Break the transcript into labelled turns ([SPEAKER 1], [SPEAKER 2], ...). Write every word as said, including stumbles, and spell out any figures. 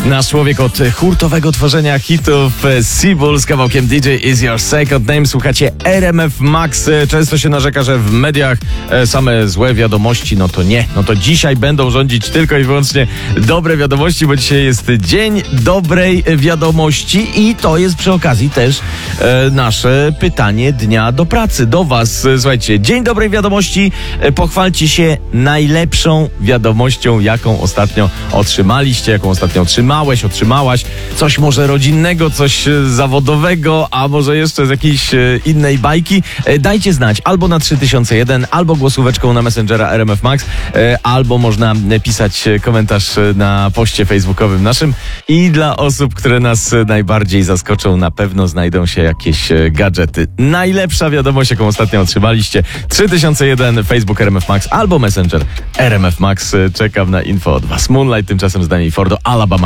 [SPEAKER 1] Nasz człowiek od hurtowego tworzenia hitów, Seabull z kawałkiem D J is your second name. Słuchacie R M F Max. Często się narzeka, że w mediach same złe wiadomości. No to nie. No to dzisiaj będą rządzić tylko i wyłącznie dobre wiadomości, bo dzisiaj jest Dzień Dobrej Wiadomości i to jest przy okazji też e, nasze pytanie dnia do pracy, do was. Słuchajcie, Dzień Dobrej Wiadomości. Pochwalcie się najlepszą wiadomością, jaką ostatnio otrzymaliście, jaką ostatnio otrzymałeś, otrzymałaś. Coś może rodzinnego, coś zawodowego, a może jeszcze z jakiejś innej bajki. Dajcie znać albo na trzy tysiące jeden, albo głosóweczką na Messengera R M F Max, albo można pisać komentarz na poście facebookowym naszym. I dla osób, które nas najbardziej zaskoczą, na pewno znajdą się jakieś gadżety. Najlepsza wiadomość, jaką ostatnio otrzymaliście. trzy tysiące jeden, Facebook R M F Max albo Messenger R M F Max. Czekam na info od was. Moonlight tymczasem z nami Fordo, Alabama.